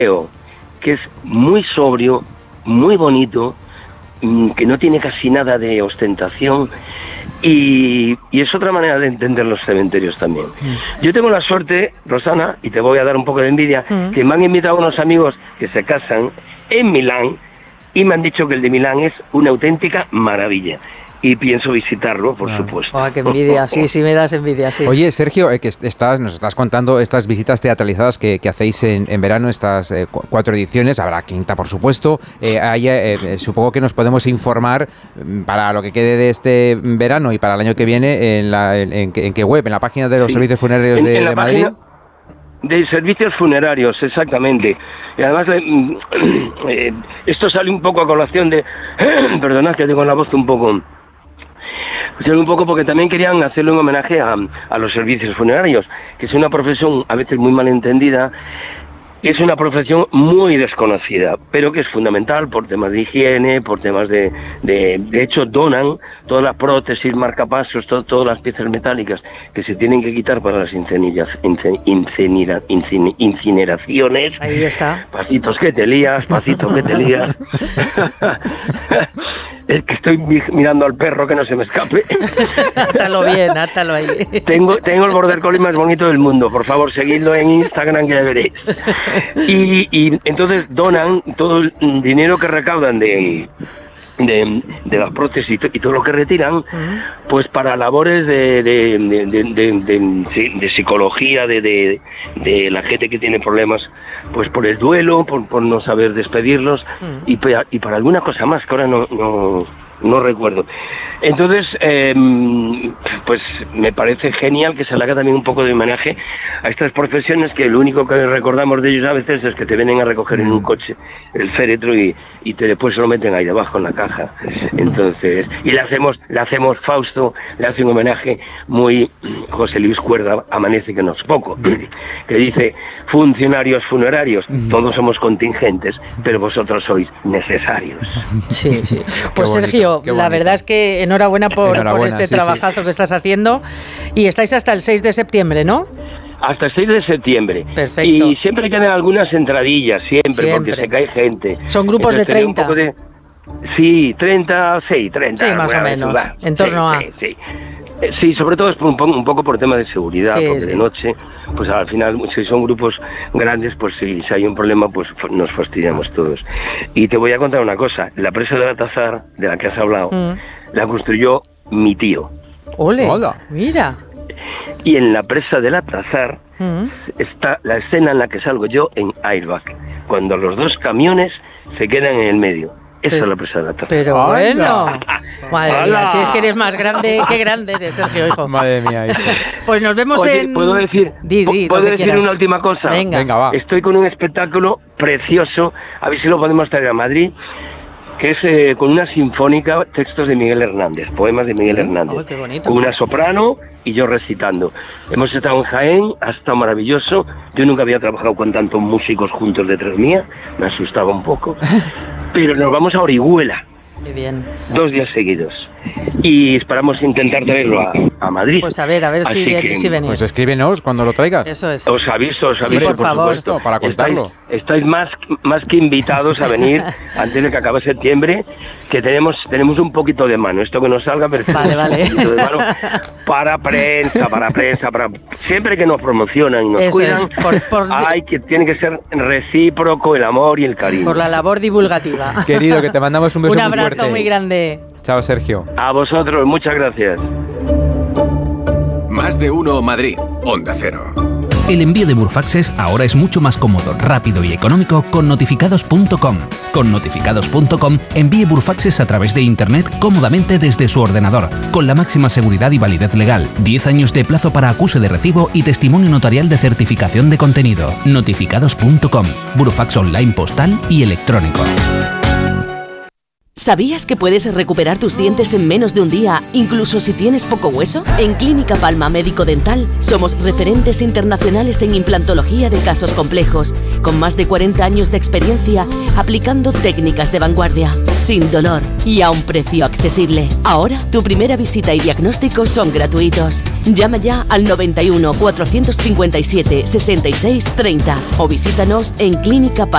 que es muy sobrio, muy bonito, que no tiene casi nada de ostentación, y es otra manera de entender los cementerios también. Yo tengo la suerte, Rosana, y te voy a dar un poco de envidia, que me han invitado unos amigos que se casan en Milán, y me han dicho que el de Milán es una auténtica maravilla. Y pienso visitarlo, por supuesto. ¡Qué envidia! Sí, me das envidia, sí. Oye, Sergio, que nos estás contando estas visitas teatralizadas que hacéis en verano, estas 4 ediciones, habrá quinta, por supuesto. Supongo que nos podemos informar para lo que quede de este verano y para el año que viene en qué web, en la página de los servicios funerarios de Madrid. De servicios funerarios, exactamente. Y además, esto sale un poco a colación de... perdonad que tengo la voz un poco porque también querían hacerle un homenaje a los servicios funerarios, que es una profesión a veces muy mal entendida, es una profesión muy desconocida, pero que es fundamental por temas de higiene, por temas de hecho donan todas las prótesis, marcapasos, todas las piezas metálicas que se tienen que quitar para las incineraciones. Ahí está. Pasitos que te lías. Es que estoy mirando al perro que no se me escape. Átalo bien, átalo ahí. Tengo el border collie más bonito del mundo. Por favor, seguidlo en Instagram que ya veréis. Y entonces donan todo el dinero que recaudan de las prótesis y todo lo que retiran, pues para labores de psicología, de la gente que tiene problemas, pues por el duelo, por no saber despedirlos, y para alguna cosa más que ahora no recuerdo. Entonces, pues me parece genial que se le haga también un poco de homenaje a estas profesiones que lo único que recordamos de ellos a veces es que te vienen a recoger en un coche el féretro y después se lo meten ahí debajo en la caja. Entonces, y le hacemos Fausto, le hace un homenaje muy José Luis Cuerda, amanece que no es poco, que dice: funcionarios funerarios, todos somos contingentes, pero vosotros sois necesarios. Sí. Pues Sergio, la verdad es que enhorabuena por este trabajazo que estás haciendo, y estáis hasta el 6 de septiembre, ¿no? Hasta el 6 de septiembre. Perfecto. Y siempre quedan algunas entradillas, siempre, porque se cae gente. Son grupos de 30. Sí, 30. Sí, más o menos, en torno a... Sí, sobre todo es un poco por tema de seguridad, porque de noche, pues al final, si son grupos grandes, pues si hay un problema, pues nos fastidiamos todos. Y te voy a contar una cosa: la presa de Baltasar, de la que has hablado, la construyó mi tío. ¡Ole! Hola. Mira. Y en la presa del Baltasar está la escena en la que salgo yo en Airbag, cuando los 2 camiones se quedan en el medio. Esa es la presa de Baltasar. Pero bueno, madre mía, si es que eres más grande, qué grande eres, Sergio, hijo. Madre mía, hijo. Pues nos vemos en... ¿Puedo decir, ¿puedo decir una última cosa? Venga, va. Estoy con un espectáculo precioso, a ver si lo podemos traer a Madrid, que es con una sinfónica, textos de Miguel Hernández, poemas de Miguel Hernández. Oh, qué bonito. Con una soprano y yo recitando. Hemos estado en Jaén, ha estado maravilloso. Yo nunca había trabajado con tantos músicos juntos detrás mía, me asustaba un poco. Pero nos vamos a Orihuela. Muy bien. 2 días seguidos. Y esperamos intentar traerlo a Madrid. Pues a ver si venís. Pues escríbenos cuando lo traigas. Eso es. Os aviso, sí, por favor, supuesto, para contarlo. Estáis más que invitados a venir antes de que acabe septiembre, que tenemos un poquito de mano. Esto que nos salga, perfecto. Vale. Un poquito de mano para prensa, siempre que nos promocionan y nos eso cuidan, tiene que ser recíproco el amor y el cariño. Por la labor divulgativa. Querido, que te mandamos un beso muy fuerte. Un abrazo muy grande. Chao, Sergio. A vosotros, muchas gracias. Más de uno Madrid, Onda Cero. El envío de Burfaxes ahora es mucho más cómodo, rápido y económico con notificados.com. Con notificados.com envíe Burfaxes a través de Internet cómodamente desde su ordenador, con la máxima seguridad y validez legal, 10 años de plazo para acuse de recibo y testimonio notarial de certificación de contenido. Notificados.com, Burfax online postal y electrónico. ¿Sabías que puedes recuperar tus dientes en menos de un día, incluso si tienes poco hueso? En Clínica Palma Médico Dental somos referentes internacionales en implantología de casos complejos, con más de 40 años de experiencia aplicando técnicas de vanguardia, sin dolor y a un precio accesible. Ahora, tu primera visita y diagnóstico son gratuitos. Llama ya al 91 457 66 30 o visítanos en Clínica Palma.